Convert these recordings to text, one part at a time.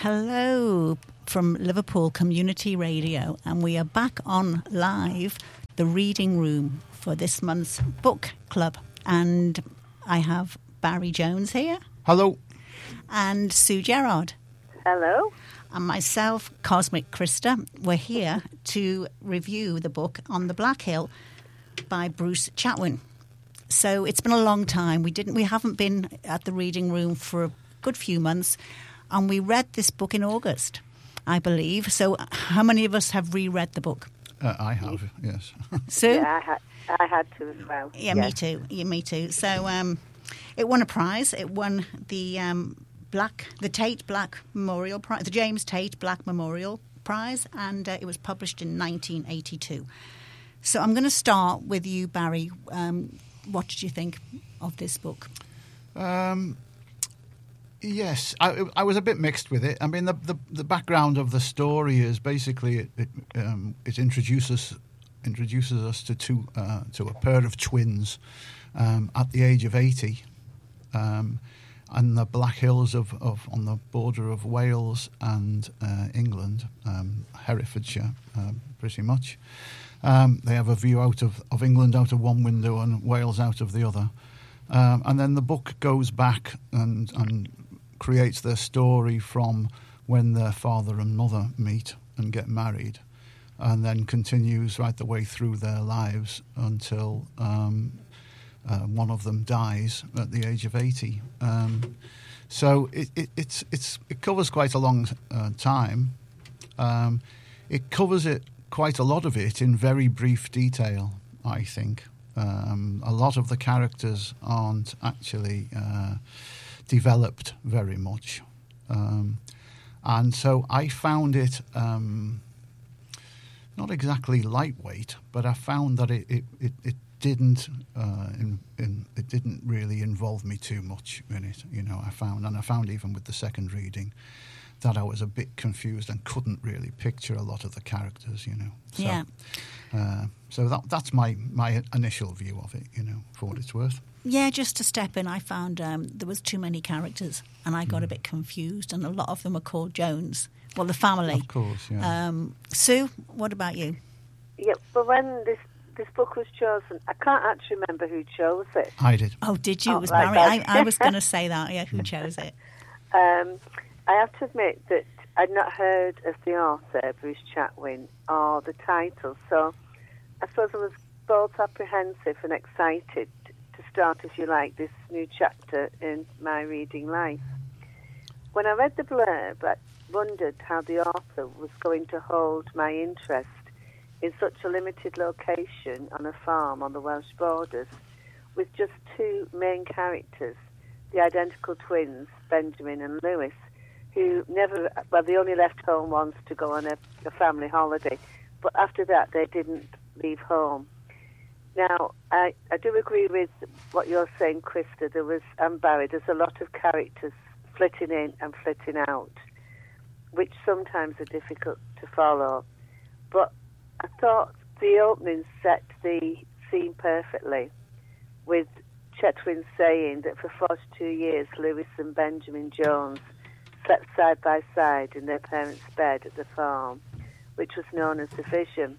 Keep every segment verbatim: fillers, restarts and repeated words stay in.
Hello from Liverpool Community Radio, and we are back on live, the reading room for this month's book club. And I have Barry Jones here. Hello. And Sue Gerard. Hello. And myself, Cosmic Krista. We're here to review the book On the Black Hill by Bruce Chatwin. So it's been a long time. We didn't. We haven't been at the reading room for a good few months. And we read this book in August, I believe. So how many of us have reread the book? Uh, I have, yes. Sue? Yeah, I had, I had to as well. Yeah, yes. me too. Yeah, me too. So um, it won a prize. It won the um, Black, the Tate Black Memorial Prize, the James Tate Black Memorial Prize, and uh, it was published in nineteen eighty-two. So I'm going to start with you, Barry. Um, what did you think of this book? Um. Yes, I, I was a bit mixed with it. I mean, the the, the background of the story is basically it it, um, it introduces introduces us to two uh, to a pair of twins um, at the age of eighty, um, and the Black Hills of, of on the border of Wales and uh, England, um, Herefordshire, um, pretty much. Um, they have a view out of, of England out of one window and Wales out of the other, um, and then the book goes back and and. creates their story from when their father and mother meet and get married, and then continues right the way through their lives until um, uh, one of them dies at the age of eighty. Um, so it, it, it's, it's, it covers quite a long uh, time. Um, it covers it quite a lot of it in very brief detail, I think. Um, a lot of the characters aren't actually... Uh, developed very much, um, and so I found it um, not exactly lightweight, but I found that it it, it, it didn't uh, in, in, it didn't really involve me too much in it. You know, I found, and I found even with the second reading that I was a bit confused and couldn't really picture a lot of the characters. You know, so, yeah. Uh, so that that's my my initial view of it. You know, for what it's worth. Yeah, just to step in, I found um, there was too many characters, and I got mm. a bit confused, and a lot of them were called Jones. Well, the family. Of course, yeah. Um, Sue, what about you? Yeah, but when this this book was chosen, I can't actually remember who chose it. I did. Oh, did you? Oh, it was right, Barry. right. I, I was going to say that, yeah, who chose it. Um, I have to admit that I'd not heard of the author, Bruce Chatwin, or the title, so I suppose I was both apprehensive and excited to start, if you like, this new chapter in my reading life. When I read the blurb, I wondered how the author was going to hold my interest in such a limited location on a farm on the Welsh borders, with just two main characters, the identical twins, Benjamin and Lewis, who never, well, they only left home once to go on a, a family holiday, but after that they didn't leave home. Now, I, I do agree with what you're saying, Krista. There was, and Barry, there's a lot of characters flitting in and flitting out, which sometimes are difficult to follow. But I thought the opening set the scene perfectly, with Chetwin saying that for forty-two years, Lewis and Benjamin Jones slept side by side in their parents' bed at the farm, which was known as the Vision.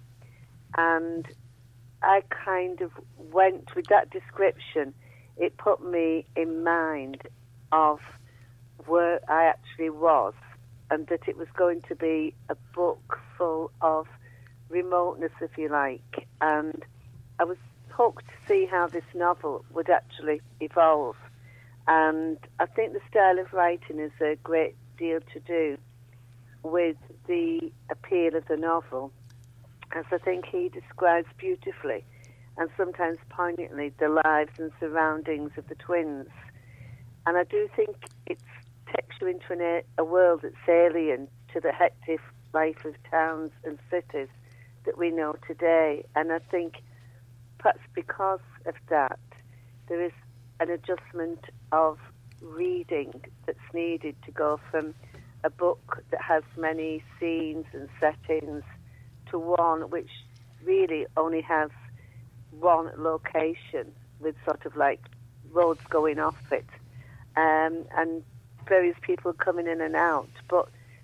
And I kind of went with that description. It put me in mind of where I actually was, and that it was going to be a book full of remoteness, if you like. And I was hooked to see how this novel would actually evolve. And I think the style of writing is a great deal to do with the appeal of the novel, as I think he describes beautifully and sometimes poignantly the lives and surroundings of the twins. And I do think it takes you into an, a world that's alien to the hectic life of towns and cities that we know today. And I think perhaps because of that, there is an adjustment of reading that's needed to go from a book that has many scenes and settings to one which really only has one location with sort of like roads going off it, um, and various people coming in and out. But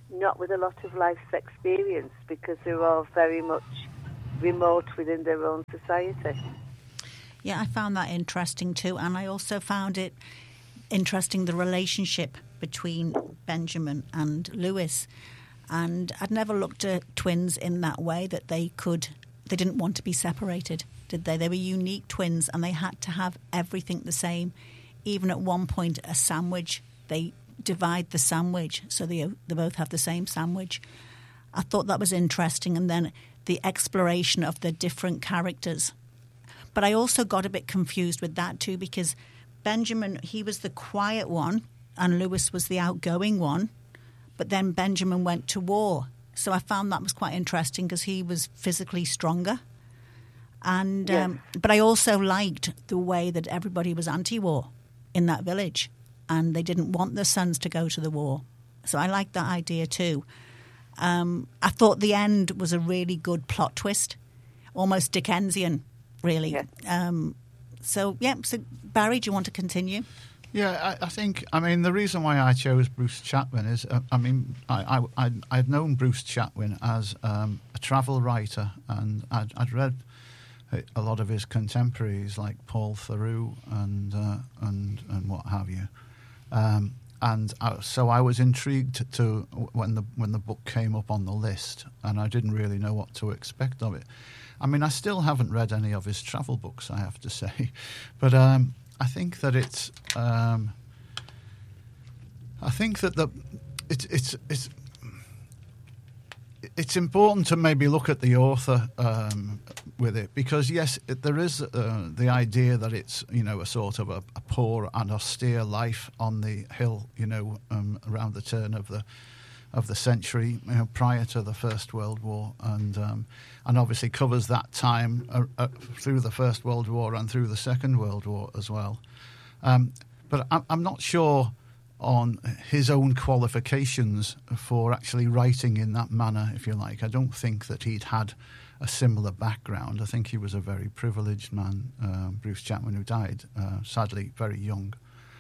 not with a lot of life's experience, because they're all very much remote within their own society. Yeah, I found that interesting too, and I also found it interesting, the relationship between Benjamin and Lewis. And I'd never looked at twins in that way, that they could, they didn't want to be separated, did they? They were unique twins, and they had to have everything the same. Even at one point, a sandwich, they divide the sandwich, so they, they both have the same sandwich. I thought that was interesting, and then the exploration of the different characters. But I also got a bit confused with that too, because Benjamin, he was the quiet one, and Lewis was the outgoing one. But then Benjamin went to war. So I found that was quite interesting, because he was physically stronger. And yes. um, But I also liked the way that everybody was anti-war in that village, and they didn't want their sons to go to the war. So I liked that idea too. Um, I thought the end was a really good plot twist, almost Dickensian, really. Yes. Um, so, yeah, so Barry, do you want to continue? Yeah, I, I think, I mean, the reason why I chose Bruce Chatwin is, uh, I mean, I, I, I'd, I'd known Bruce Chatwin as um, a travel writer, and I'd, I'd read a lot of his contemporaries like Paul Theroux and uh, and and what have you. Um, and I, so I was intrigued to, to when the when the book came up on the list, and I didn't really know what to expect of it. I mean, I still haven't read any of his travel books, I have to say, but um, I think that it's um, I think that the it's it's it's it's important to maybe look at the author um, with it, because yes, it, there is uh, the idea that it's, you know, a sort of a, a poor and austere life on the hill, you know, um, around the turn of the of the century, you know, prior to the First World War, and um, and obviously covers that time uh, uh, through the First World War and through the Second World War as well. Um, but I'm, I'm not sure on his own qualifications for actually writing in that manner, if you like. I don't think that he'd had a similar background. I think he was a very privileged man, uh, Bruce Chatwin, who died, uh, sadly, very young,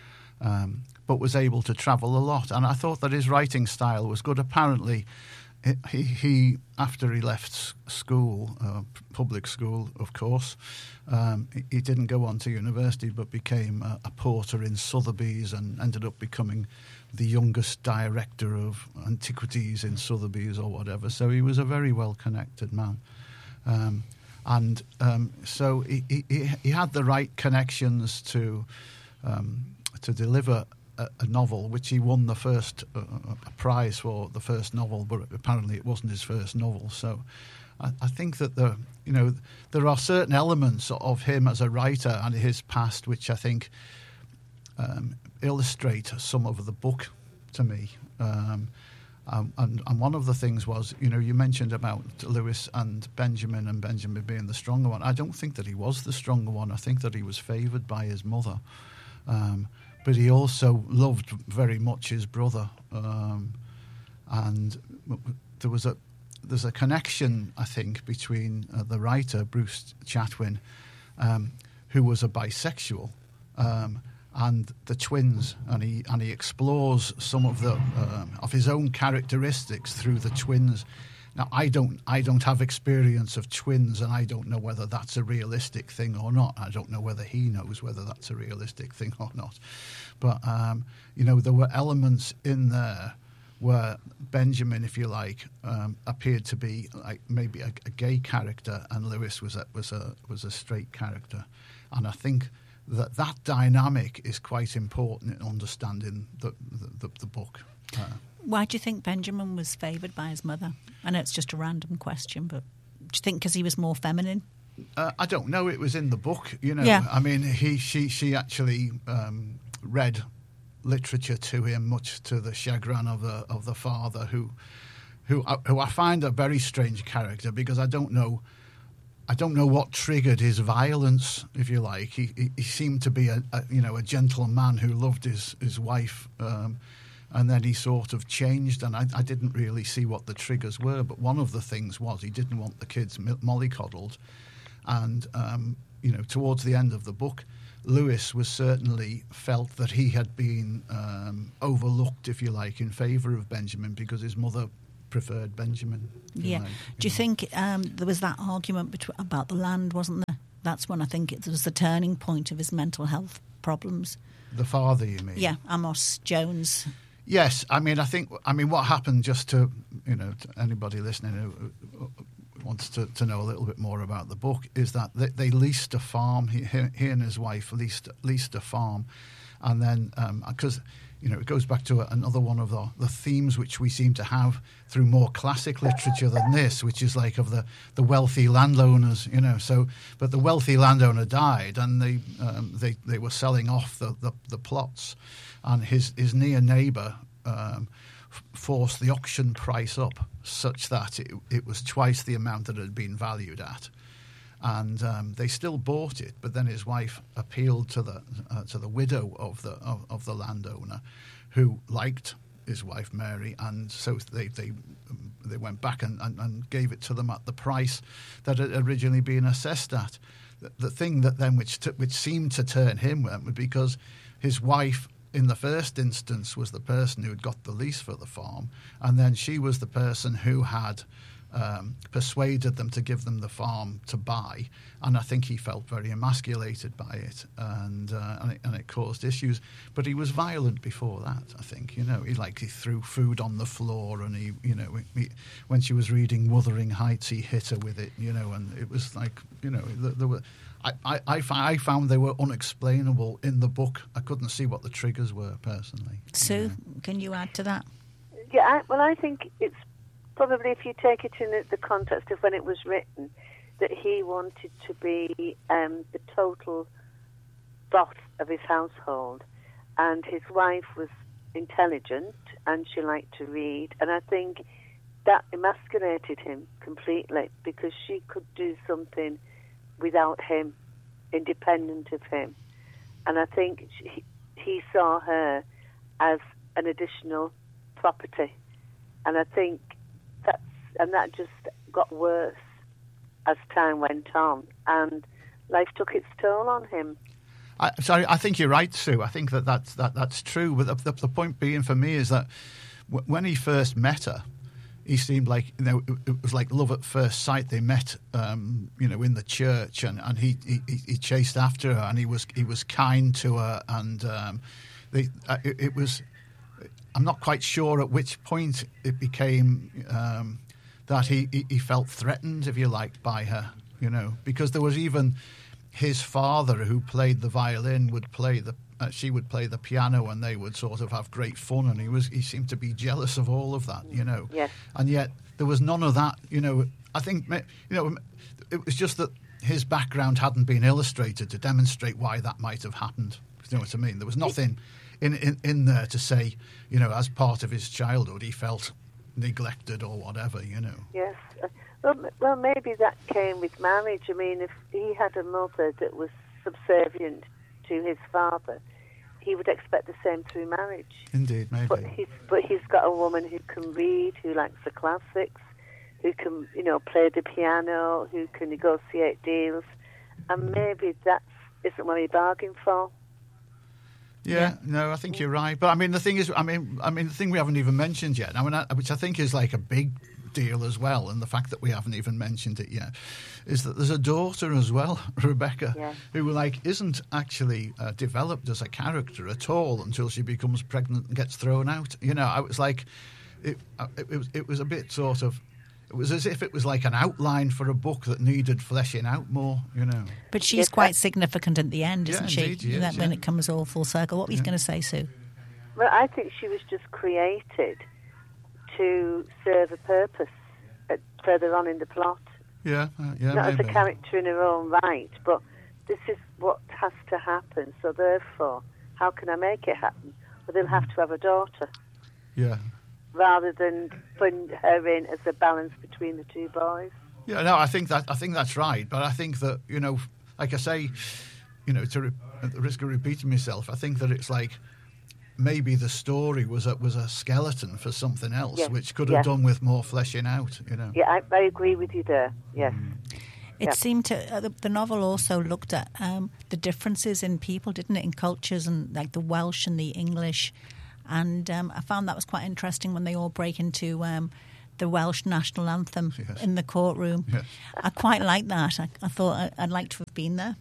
um, but was able to travel a lot. And I thought that his writing style was good. Apparently, he, he after he left school, uh, public school, of course, um, he, he didn't go on to university, but became a, a porter in Sotheby's and ended up becoming the youngest director of antiquities in Sotheby's or whatever. So he was a very well-connected man. Um, and um, so he, he, he had the right connections to um, to deliver a, a novel, which he won the first uh, a prize for the first novel, but apparently it wasn't his first novel. So I, I think that the you know there are certain elements of him as a writer and his past which I think um, illustrate some of the book to me. Um, Um, and, and one of the things was, you know, you mentioned about Lewis and Benjamin and Benjamin being the stronger one. I don't think that he was the stronger one. I think that he was favoured by his mother. Um, but he also loved very much his brother. Um, and there was a there's a connection, I think, between uh, the writer, Bruce Chatwin, um, who was a bisexual, um, and the twins, and he and he explores some of the um, of his own characteristics through the twins. Now, I don't I don't have experience of twins, and I don't know whether that's a realistic thing or not. I don't know whether he knows whether that's a realistic thing or not. But um, you know, there were elements in there where Benjamin, if you like, um, appeared to be like maybe a, a gay character, and Lewis was a, was a was a straight character, and I think that that dynamic is quite important in understanding the the, the, the book. Uh, Why do you think Benjamin was favoured by his mother? I know it's just a random question, but do you think because he was more feminine? Uh, I don't know. It was in the book, you know. Yeah. I mean, he she she actually um, read literature to him, much to the chagrin of the of the father, who who who I find a very strange character, because I don't know. I don't know what triggered his violence, if you like. He he, he seemed to be a, a you know a gentleman who loved his his wife, um, and then he sort of changed. And I, I didn't really see what the triggers were. But one of the things was he didn't want the kids mollycoddled, and um, you know towards the end of the book, Lewis was certainly felt that he had been um, overlooked, if you like, in favour of Benjamin because his mother preferred Benjamin. Yeah. Like, Do you know. think um, there was that argument between, about the land, wasn't there? That's when I think it was the turning point of his mental health problems. The father, you mean? Yeah, Amos Jones. Yes, I mean, I think, I mean, what happened, just to, you know, to anybody listening who wants to, to know a little bit more about the book, is that they, they leased a farm. He, he and his wife leased leased a farm, and then because um, you know it goes back to another one of the, the themes which we seem to have through more classic literature than this, which is like of the, the wealthy landowners, you know. So, but the wealthy landowner died, and they um, they they were selling off the, the, the plots, and his his near neighbour um, f- forced the auction price up such that it, it was twice the amount that it had been valued at. And um, they still bought it, but then his wife appealed to the uh, to the widow of the of, of the landowner, who liked his wife Mary, and so they they they went back and, and, and gave it to them at the price that it had originally been assessed at. The, the thing that then which t- which seemed to turn him was because his wife, in the first instance, was the person who had got the lease for the farm, and then she was the person who had Um, persuaded them to give them the farm to buy, and I think he felt very emasculated by it, and uh, and, it, and it caused issues. But he was violent before that. I think, you know, he like he threw food on the floor, and he, you know, he, when she was reading Wuthering Heights, he hit her with it, you know, and it was like, you know, there, there were. I, I, I found they were unexplainable in the book. I couldn't see what the triggers were personally. Sue, you know. Can you add to that? Yeah, I, well, I think it's probably, if you take it in the context of when it was written, that he wanted to be um, the total boss of his household, and his wife was intelligent and she liked to read, and I think that emasculated him completely because she could do something without him, independent of him, and I think she, he saw her as an additional property, and I think That's, and that just got worse as time went on, and life took its toll on him. I, sorry, I think you're right, Sue. I think that that's, that, that's true. But the, the, the point being for me is that w- when he first met her, he seemed like, you know, it, it was like love at first sight. They met, um, you know, in the church, and, and he, he he chased after her, and he was he was kind to her, and um, they, uh, it, it was. I'm not quite sure at which point it became um, that he, he, he felt threatened, if you like, by her, you know, because there was even his father who played the violin would play the, uh, she would play the piano, and they would sort of have great fun, and he was he seemed to be jealous of all of that, you know. Yes. And yet there was none of that, you know. I think, you know, it was just that his background hadn't been illustrated to demonstrate why that might have happened. You know what I mean? There was nothing in, in, in there to say, you know, as part of his childhood, he felt neglected or whatever, you know. Yes. Well, well, maybe that came with marriage. I mean, if he had a mother that was subservient to his father, he would expect the same through marriage. Indeed, maybe. But he's, but he's got a woman who can read, who likes the classics, who can, you know, play the piano, who can negotiate deals, and maybe that isn't what he bargained for. Yeah, yeah, no, I think you're right. But I mean, the thing is, I mean, I mean, the thing we haven't even mentioned yet, I mean, I, which I think is like a big deal as well, and the fact that we haven't even mentioned it yet, is that there's a daughter as well, Rebecca, yeah. who like isn't actually uh, developed as a character at all until she becomes pregnant and gets thrown out. You know, I was like, it, it, it was, it was a bit sort of. It was as if it was like an outline for a book that needed fleshing out more, you know. But she's Yes, quite that- significant at the end, isn't Yeah, she? indeed, she is, that when yeah. it comes all full circle. What were you Yeah. going to say, Sue? Well, I think she was just created to serve a purpose uh, further on in the plot. Yeah, uh, yeah, Not maybe. as a character in her own right, but this is what has to happen. So therefore, how can I make it happen? Well, they'll have to have a daughter, Yeah. rather than putting her in as a balance between the two boys. Yeah, no, I think that I think that's right, but I think that, you know, like I say, you know, to re- at the risk of repeating myself, I think that it's like maybe the story was a, was a skeleton for something else, Yes, which could have yes. done with more fleshing out, you know. Yeah, I, I agree with you there. Yes. It Yeah. seemed to, uh, the, the novel also looked at um, the differences in people, didn't it, in cultures, and like the Welsh and the English. And um, I found that was quite interesting when they all break into um, the Welsh national anthem Yes. in the courtroom. Yes. I quite liked that. I, I thought I, I'd like to have been there.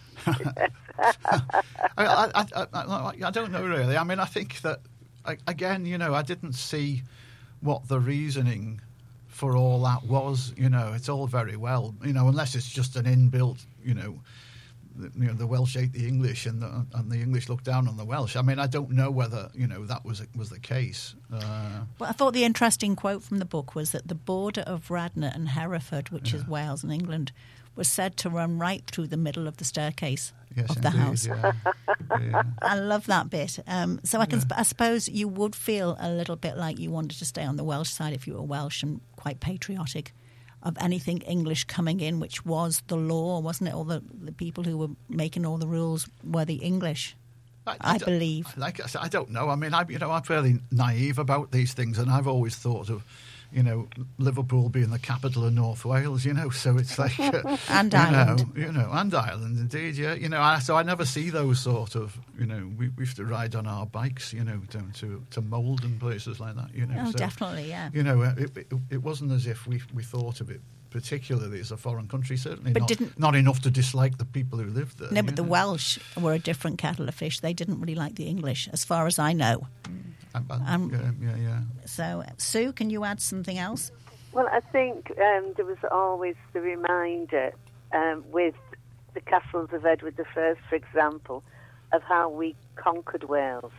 I, I, I, I, I don't know really. I mean, I think that, I- again, you know, I didn't see what the reasoning for all that was. You know, it's all very well, you know, unless it's just an inbuilt, you know, the, you know, the Welsh hate the English and the, and the English look down on the Welsh. I mean, I don't know whether, you know, that was was the case. Uh, Well, I thought the interesting quote from the book was that the border of Radnor and Hereford, which is Wales and England, was said to run right through the middle of the staircase yes, of the indeed, house. Yeah. Yeah. I love that bit. Um, so I can, sp- I suppose you would feel a little bit like you wanted to stay on the Welsh side if you were Welsh and quite patriotic of anything English coming in, which was the law, wasn't it? All the, the people who were making all the rules were the English, I, I don't- believe. Like I said, I don't know. I mean, I, you know, I'm fairly naive about these things, and I've always thought of, you know, Liverpool being the capital of North Wales. You know, so it's like uh, And you Ireland. know, you know, and Ireland, indeed. Yeah, you know, I, so I never see those sort of, you know, we, we used to ride on our bikes, you know, down to to Mould and places like that. You know, Oh, so, definitely, yeah. You know, it, it, it wasn't as if we we thought of it particularly as a foreign country. Certainly, But not, didn't- not enough to dislike the people who lived there. No, you but the know. Welsh were a different kettle of fish. They didn't really like the English, as far as I know. Um, Um, yeah, yeah, yeah. So, Sue, can you add something else? Well, I think um, there was always the reminder um, with the castles of Edward the First, for example, of how we conquered Wales.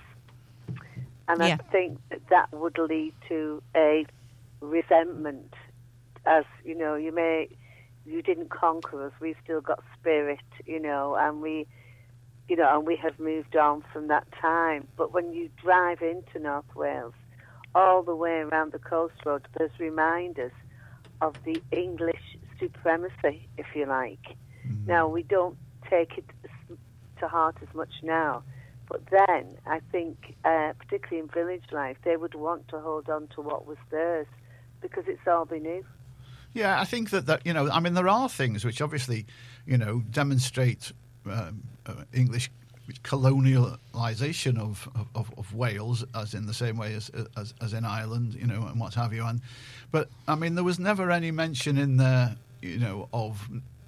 And Yeah. I think that that would lead to a resentment, as, you know, you may, you didn't conquer us, we've still got spirit, you know, and we, you know, and we have moved on from that time. But when you drive into North Wales, all the way around the coast road, there's reminders of the English supremacy, if you like. Mm-hmm. Now, we don't take it as- to heart as much now, but then I think, uh, particularly in village life, they would want to hold on to what was theirs because it's all they knew. Yeah, I think that, that, you know, I mean, there are things which obviously, you know, demonstrate um, uh, English colonialisation of, of, of Wales, as in the same way as, as as in Ireland, you know, and what have you. And but I mean, there was never any mention in there, you know, of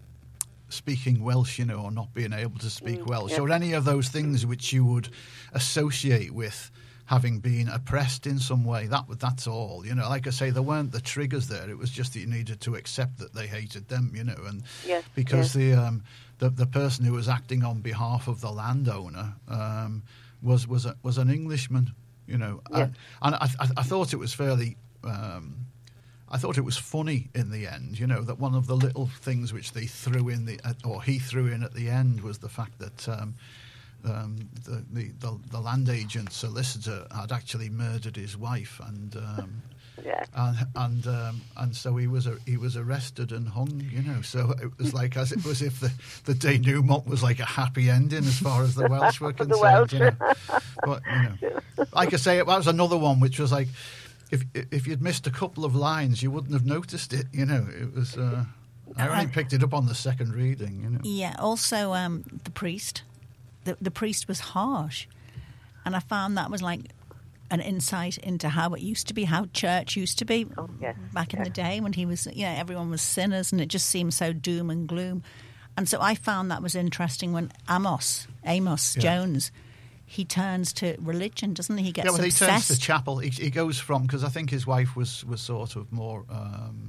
speaking Welsh, you know, or not being able to speak Mm, Welsh, yeah. or any of those things which you would associate with having been oppressed in some way. That that's all, you know. Like I say, there weren't the triggers there. It was just that you needed to accept that they hated them, you know, and Yes, because yes. the um, the the person who was acting on behalf of the landowner um, was was a, was an Englishman, you know, Yeah. and, and I, I I thought it was fairly. Um, I thought it was funny in the end, you know, that one of the little things which they threw in the or he threw in at the end was the fact that. Um, Um, the, the, the, the land agent solicitor had actually murdered his wife, and um, Yeah. and and, um, and so he was a, he was arrested and hung. You know, so it was like as it was if the, the denouement was like a happy ending as far as the Welsh were The concerned. Welsh. You know, but you know, like I say, that was another one which was like if if you'd missed a couple of lines, you wouldn't have noticed it. You know, it was. Uh, I only picked it up on the second reading. You know. Yeah, also um, the priest. The, the priest was harsh. And I found that was like an insight into how it used to be, how church used to be Oh, yes, back in yes. the day when he was, you know, everyone was sinners and it just seemed so doom and gloom. And so I found that was interesting when Amos, Amos Yeah. Jones, he turns to religion, doesn't he? He gets Yeah, well, he turns obsessed. to chapel. He, he goes from because I think his wife was, was sort of more um,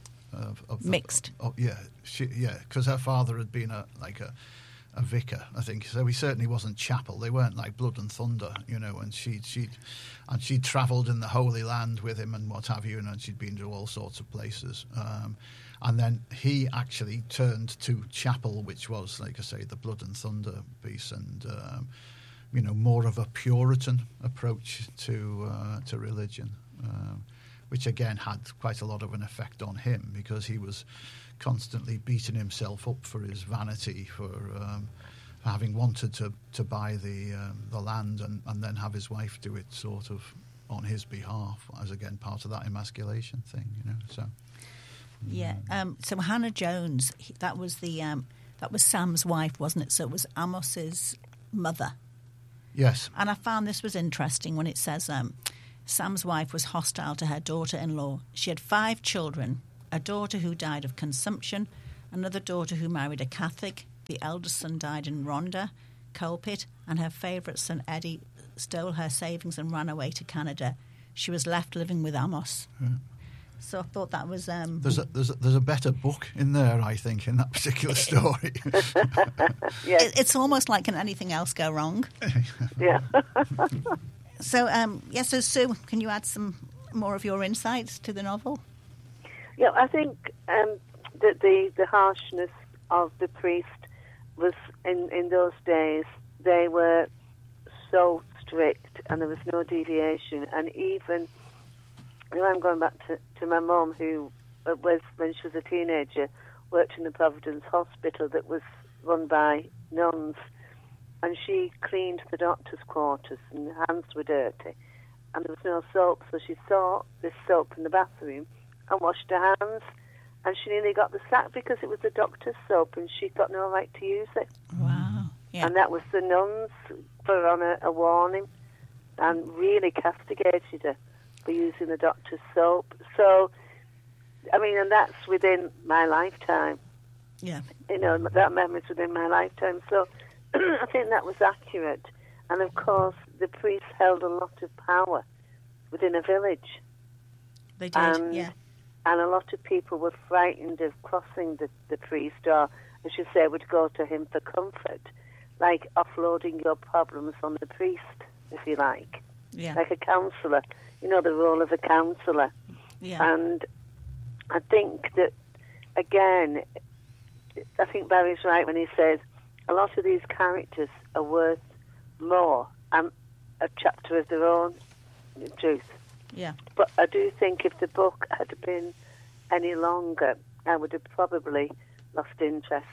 of, of the, Mixed. Oh, yeah, she, yeah, because her father had been a like a, a vicar, I think. So he certainly wasn't chapel. They weren't like blood and thunder, you know. And she she and she'd travelled in the Holy Land with him and what have you, and she'd been to all sorts of places. Um, and then he actually turned to chapel, which was, like I say, the blood and thunder piece, and um, you know, more of a Puritan approach to uh, to religion, um, which again had quite a lot of an effect on him because he was constantly beating himself up for his vanity, for um, having wanted to, to buy the um, the land and, and then have his wife do it sort of on his behalf, as again part of that emasculation thing, you know. So Yeah. Um, so Hannah Jones, he, that was the um, that was Sam's wife, wasn't it? So it was Amos's mother. Yes. And I found this was interesting when it says um, Sam's wife was hostile to her daughter-in-law. She had five children, a daughter who died of consumption, another daughter who married a Catholic, the eldest son died in Rhondda, coal pit, and her favourite son, Eddie, stole her savings and ran away to Canada. She was left living with Amos. Yeah. So I thought that was... Um, there's, a, there's, a, there's a better book in there, I think, in that particular story. Yes. it, it's almost like, can anything else go wrong? Yeah. So, um, yes, so Sue, can you add some more of your insights to the novel? Yeah, I think um, that the, the harshness of the priest was, in, in those days, they were so strict and there was no deviation. And even, you know, I'm going back to, to my mum, who was, when she was a teenager, worked in the Providence Hospital that was run by nuns. And she cleaned the doctor's quarters, and her hands were dirty. And there was no soap, so she saw this soap in the bathroom and washed her hands. And she nearly got the sack because it was the doctor's soap, and she got no right to use it. Wow. Yeah. And that was the nuns put on a, a warning and really castigated her for using the doctor's soap. So, I mean, and that's within my lifetime. Yeah. You know, that memory's within my lifetime. So I think that was accurate. And of course, the priests held a lot of power within a village. They did, and, yeah. And a lot of people were frightened of crossing the, the priest, or I should say, would go to him for comfort, like offloading your problems on the priest, if you like. Yeah. Like a counsellor. You know, the role of a counsellor. Yeah. And I think that, again, I think Barry's right when he says a lot of these characters are worth more and a chapter of their own truth. Yeah. But I do think if the book had been any longer, I would have probably lost interest.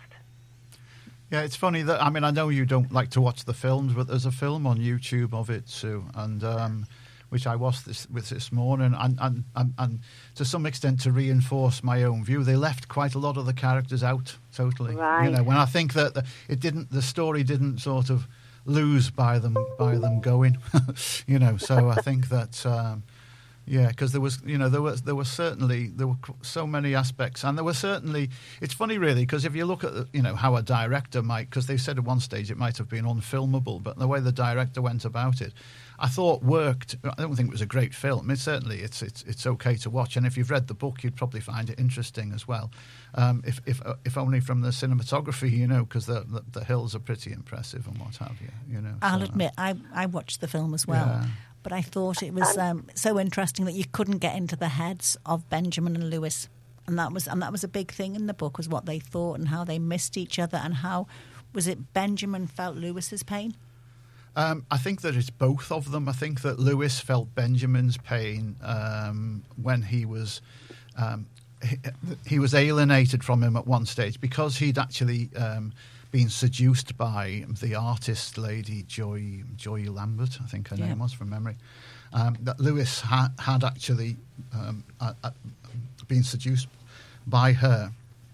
Yeah, it's funny that, I mean, I know you don't like to watch the films, but there's a film on YouTube of it, Sue, and um, which I watched this with this morning, and, and, and, and to some extent to reinforce my own view, they left quite a lot of the characters out, totally. Right. You know, when I think that the, it didn't, the story didn't sort of lose by them by them going, you know. So I think that. Um, Yeah, because there was, you know, there was there was certainly there were so many aspects, and there were certainly. It's funny, really, because if you look at, you know, how a director might, because they said at one stage it might have been unfilmable, but the way the director went about it, I thought worked. I don't think it was a great film. It certainly it's it's it's okay to watch, and if you've read the book, you'd probably find it interesting as well. Um, if if if only from the cinematography, you know, because the, the the hills are pretty impressive and what have you, you know. I'll so, admit, I I watched the film as well. Yeah. But I thought it was um, so interesting that you couldn't get into the heads of Benjamin and Lewis, and that was and that was a big thing in the book, was what they thought and how they missed each other, and how was it Benjamin felt Lewis's pain? Um, I think that it's both of them. I think that Lewis felt Benjamin's pain um, when he was um, he, he was alienated from him at one stage because he'd actually. Um, been seduced by the artist lady Joy Joy Lambert, I think her yeah. name was from memory. Um, that Lewis ha- had actually um, uh, uh, been seduced by her,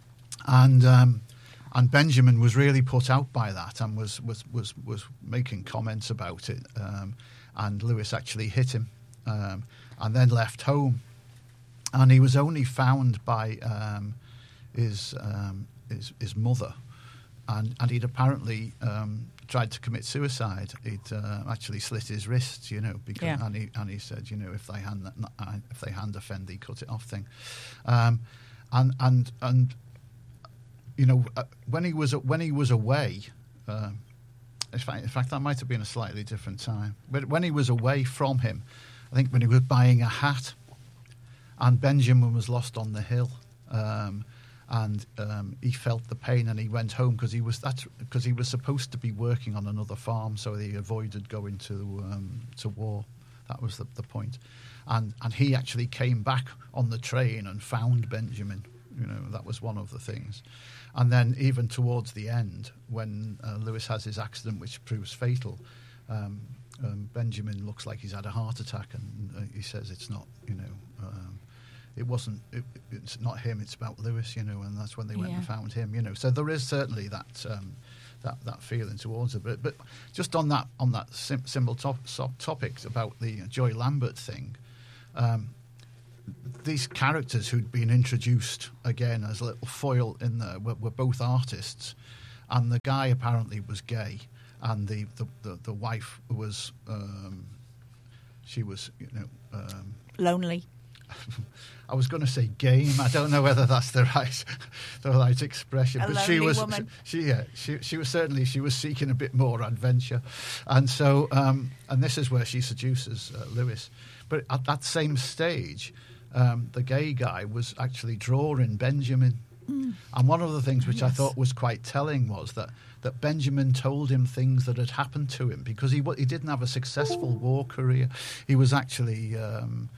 and um, and Benjamin was really put out by that and was was was, was making comments about it. Um, and Lewis actually hit him, um, and then left home, and he was only found by um, his, um, his his mother. And, and he'd apparently um, tried to commit suicide. He'd uh, actually slit his wrists, you know, because yeah. and he and he said, you know, if they hand if they hand offend, he cut it off thing. Um, and and and you know, uh, when he was when he was away, uh, in fact, in fact, that might have been a slightly different time. But when he was away from him, I think when he was buying a hat, and Benjamin was lost on the hill. Um, And um, he felt the pain, and he went home because he was that's because he was supposed to be working on another farm, so he avoided going to um, to war. That was the, the point, and and he actually came back on the train and found Benjamin. You know, that was one of the things. And then even towards the end, when uh, Lewis has his accident, which proves fatal, um, um, Benjamin looks like he's had a heart attack, and uh, he says it's not, you know. Um, it wasn't. It, it's not him. It's about Lewis, you know, and that's when they went Yeah. and found him, you know. So there is certainly that um, that that feeling towards it. But but just on that on that sim- simple top, so- topic about the Joy Lambert thing. Um, these characters who'd been introduced again as a little foil in there were, were both artists, and the guy apparently was gay, and the the, the, the wife was um, she was you know um, Lonely. I was going to say game. I don't know whether that's the right the right expression, A but she lonely was woman. she yeah she she was certainly she was seeking a bit more adventure, and so um, and this is where she seduces uh, Lewis. But at that same stage, um, the gay guy was actually drawing Benjamin, mm. and one of the things which yes. I thought was quite telling was that that Benjamin told him things that had happened to him because he he didn't have a successful war career. He was actually. Um,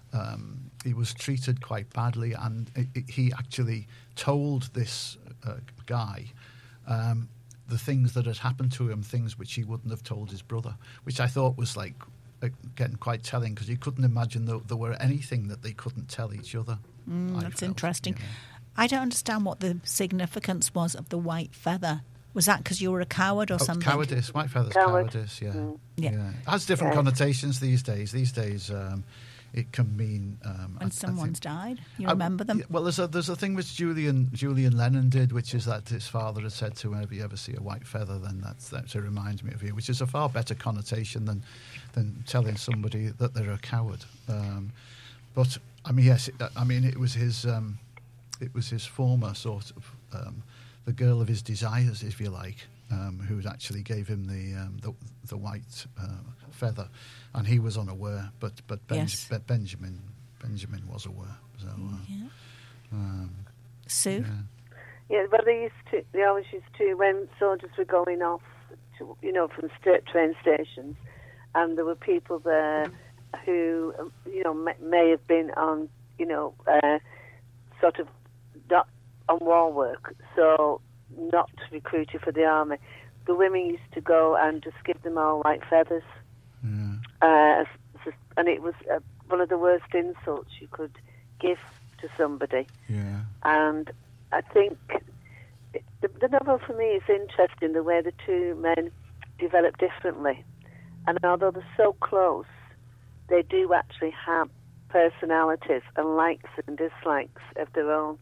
Um, he was treated quite badly, and it, it, he actually told this uh, guy um, the things that had happened to him, things which he wouldn't have told his brother, which I thought was like again quite telling because you couldn't imagine that there were anything that they couldn't tell each other. Mm, that's felt, interesting. You know. I don't understand what the significance was of the white feather. Was that because you were a coward or oh, something? Cowardice, white feather's Coward. cowardice. Yeah. Mm. Yeah. yeah, it has different Yeah. connotations these days. These days. Um, It can mean um, when I, someone's I think, died. You I- remember them? Well, there's a there's a thing which Julian Julian Lennon did, which is that his father had said to him, "If you ever see a white feather, then that's that it reminds me of you," which is a far better connotation than than telling somebody that they're a coward. Um, but I mean, yes, it, I mean it was his um, it was his former sort of um, the girl of his desires, if you like, um, who actually gave him the um, the, the white uh, feather. And he was unaware, but but ben- Yes. Be- Benjamin Benjamin was aware. So, uh, Yeah. um, Sue? yeah. Yeah, but they used to. They always used to when soldiers were going off, to, you know, from state train stations, and there were people there who, um, you know, may, may have been on, you know, uh, sort of not on war work, so not recruited for the army. The women used to go and just give them all white feathers. Yeah. Uh, and it was uh, one of the worst insults you could give to somebody. Yeah. And I think it, the, the novel for me is interesting, the way the two men develop differently. And although they're so close, they do actually have personalities and likes and dislikes of their own.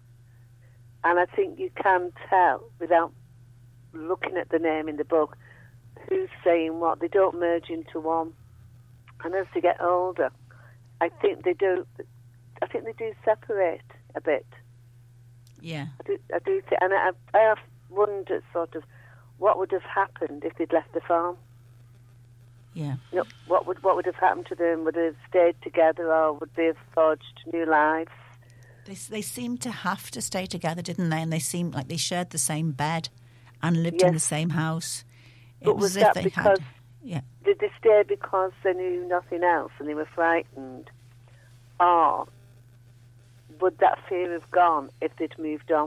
And I think you can tell, without looking at the name in the book, who's saying what. They don't merge into one. And as they get older, I think they do. I think they do separate a bit. Yeah. I do. I do think, and I, I have wondered sort of what would have happened if they'd left the farm. Yeah. You know, what would what would have happened to them? Would they have stayed together, or would they have forged new lives? They they seemed to have to stay together, didn't they? And they seemed like they shared the same bed and lived in Yes. the same house. It But was, was as if that they because had. Yeah. did they stay because they knew nothing else and they were frightened, or would that fear have gone if they'd moved on?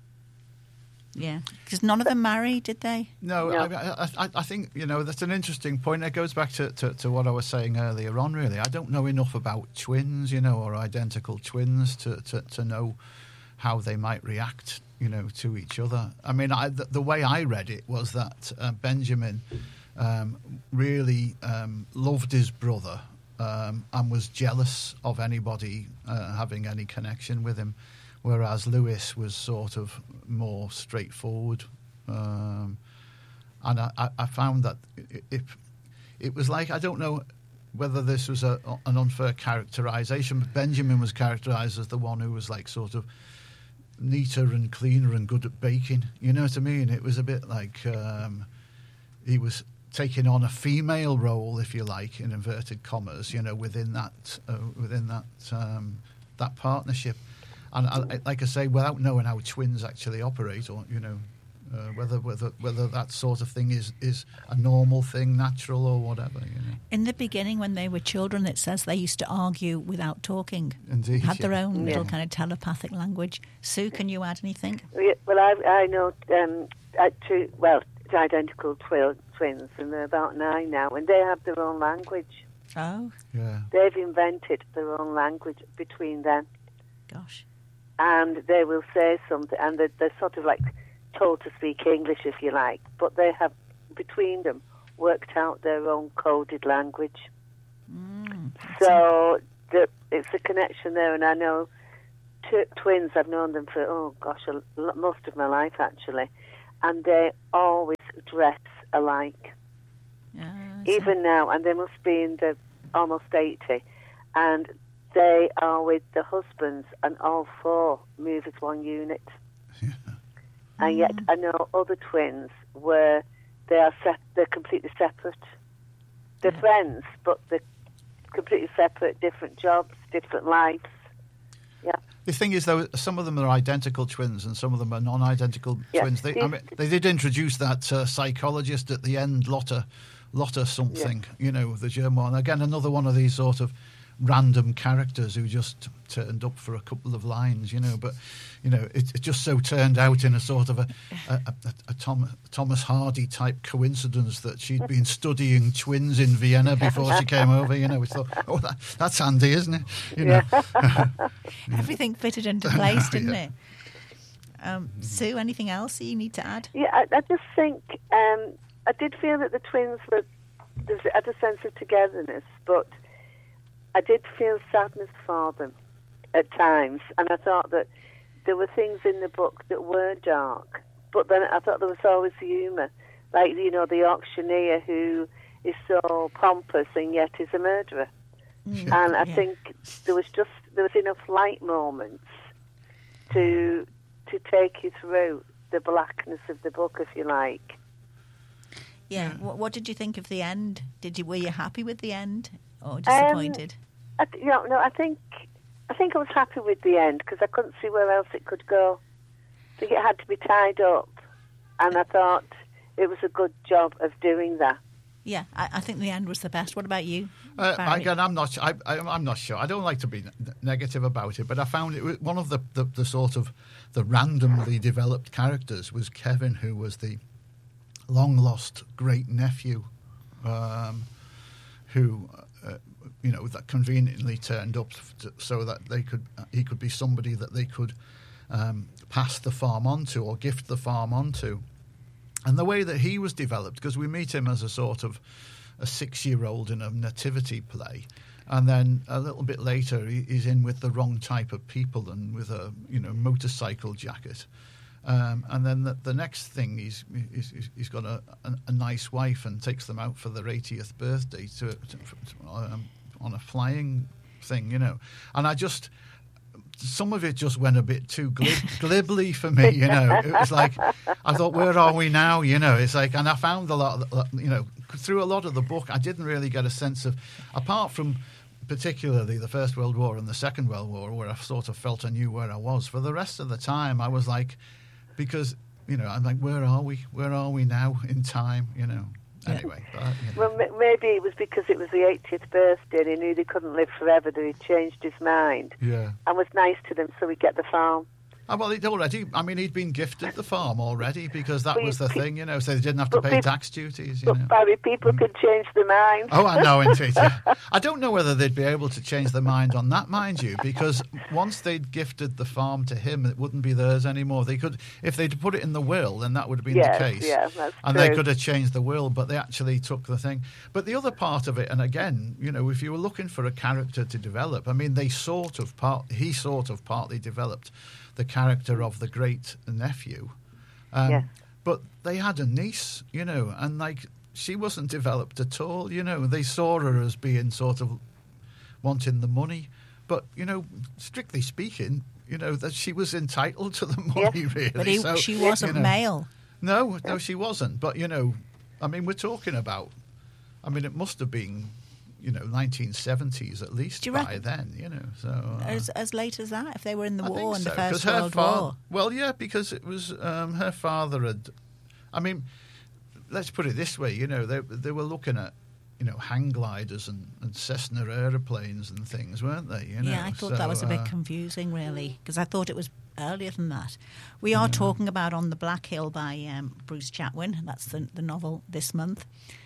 Yeah. Because none of them married, did they? No, No. I, I, I think, you know, that's an interesting point. It goes back to, to, to what I was saying earlier on, really. I don't know enough about twins, you know, or identical twins to, to, to know how they might react, you know, to each other. I mean, I, the, the way I read it was that uh, Benjamin um, really um, loved his brother um, and was jealous of anybody uh, having any connection with him, whereas Lewis was sort of more straightforward. Um, and I, I- I found that it, it, it was like, I don't know whether this was a, an unfair characterization, but Benjamin was characterized as the one who was like sort of neater and cleaner and good at baking. You know what I mean? It was a bit like um, he was taking on a female role, if you like, in inverted commas, you know, within that uh, within that um, that partnership. And I, like I say, without knowing how twins actually operate, or you know, uh, whether whether whether that sort of thing is, is a normal thing, natural or whatever, you know. In the beginning, when they were children, it says they used to argue without talking. Indeed, Had their yeah. own little Yeah. kind of telepathic language. Sue, can you add anything? Yeah, well, I, I know um, uh, two, well, it's identical twi- twins, and they're about nine now, and they have their own language. Oh, Yeah. They've invented their own language between them. Gosh. And they will say something, and they're, they're sort of like told to speak English, if you like, but they have, between them, worked out their own coded language. Mm, so the, it's a connection there, and I know t- twins, I've known them for, oh gosh, a, most of my life, actually, and they always dress alike. Uh, Even so. now, and they must be in the almost eighty, and they are with the husbands, and all four move as one unit. Yeah. And yet, I know other twins where they are se- they're completely separate. They're Yeah. friends, but they're completely separate, different jobs, different lives. Yeah. The thing is, though, some of them are identical twins and some of them are non-identical Yeah. twins. They, I mean, they did introduce that uh, psychologist at the end, Lotta, Lotta something, yeah. you know, the German one. Again, another one of these sort of random characters who just turned up for a couple of lines, you know. But, you know, it, it just so turned out in a sort of a, a, a, a Tom, Thomas Hardy type coincidence that she'd been studying twins in Vienna before she came over, you know. We thought, oh, that, that's handy, isn't it? You know. Yeah. Everything fitted into place, didn't Yeah. it? Um, Sue, anything else you need to add? Yeah, I, I just think um, I did feel that the twins were had a sense of togetherness, but I did feel sadness for them at times, and I thought that there were things in the book that were dark, but then I thought there was always humour, like, you know, the auctioneer who is so pompous and yet is a murderer. Mm. And I Yeah. think there was just there was enough light moments to to take you through the blackness of the book, if you like. Yeah. What, what did you think of the end? Did you were you happy with the end or disappointed? Um, I, you know, no, I think I think I was happy with the end because I couldn't see where else it could go. I think it had to be tied up, and I thought it was a good job of doing that. Yeah, I, I think the end was the best. What about you? Uh, Barry? again, I'm not. I, I, I'm not sure. I don't like to be ne- negative about it, but I found it was one of the, the, the sort of the randomly developed characters was Kevin, who was the long lost great nephew, um, who uh, you know that conveniently turned up to, so that they could he could be somebody that they could um, pass the farm on to or gift the farm on to. And the way that he was developed, because we meet him as a sort of a six-year-old in a nativity play, and then a little bit later he, he's in with the wrong type of people and with a you know motorcycle jacket, um, and then the, the next thing he's he's, he's got a, a, a nice wife and takes them out for their eightieth birthday to, to um, on a flying thing, you know, and I just. Some of it just went a bit too glib, glibly for me, you know. It was like, I thought, where are we now, you know? It's like, and I found a lot, of, you know, through a lot of the book, I didn't really get a sense of, apart from particularly the First World War and the Second World War, where I sort of felt I knew where I was. For the rest of the time, I was like, because, you know, I'm like, where are we? Where are we now in time, you know? Anyway. But, you know. Well, m- maybe it was because it was the eightieth birthday and he knew they couldn't live forever that he changed his mind Yeah. and was nice to them so he'd get the farm. Oh, well, he'd already, I mean, he'd been gifted the farm already because that But was the pe- thing, you know, so they didn't have to but pay pe- tax duties, you But know. Barry, people can change their minds. Oh, I know, indeed. Yeah. I don't know whether they'd be able to change their mind on that, mind you, because once they'd gifted the farm to him, it wouldn't be theirs anymore. They could, if they'd put it in the will, then that would have been Yes, the case. yeah, that's and true. they could have changed the will, but they actually took the thing. But the other part of it, and again, you know, if you were looking for a character to develop, I mean, they sort of part, he sort of partly developed the character of the great nephew. Um, Yeah. But they had a niece, you know, and like she wasn't developed at all, you know. They saw her as being sort of wanting the money. But, you know, strictly speaking, you know, that she was entitled to the money, Yes. really. But he, So, she wasn't you know, male. No, no, she wasn't. But, you know, I mean, we're talking about, I mean, it must have been, you know, nineteen seventies at least Do you by reckon- then, you know. So uh, As, as late as that, if they were in the I war think in so, the 'cause First her World fa- War. Well, yeah, because it was um, her father had. I mean, let's put it this way. You know, they they were looking at, you know, hang gliders and, and Cessna aeroplanes and things, weren't they? You know, Yeah, I thought so, that was a bit uh, confusing, really, because I thought it was earlier than that. We are talking about On the Black Hill by um, Bruce Chatwin. That's the, the novel this month.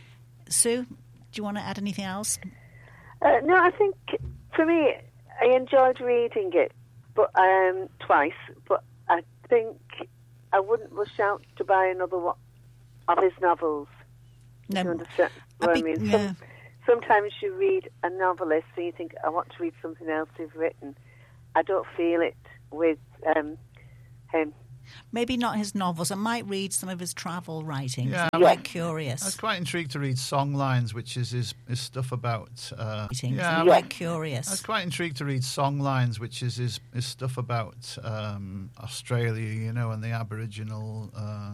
Sue, do you want to add anything else? Uh, no, I think for me, I enjoyed reading it. but um, twice. But I think I wouldn't rush out to buy another one of his novels. No, You understand what I'd I be- mean? yeah. Some, sometimes you read a novelist and you think, I want to read something else he's written. I don't feel it with um, him. Maybe not his novels. I might read some of his travel writings. Yeah, I'm I quite mean- curious. I was quite intrigued to read Songlines, which is his, his stuff about. Uh, Writings. yeah, I'm Yeah. quite curious. I was quite intrigued to read Songlines, which is his, his stuff about um, Australia, you know, and the Aboriginal uh,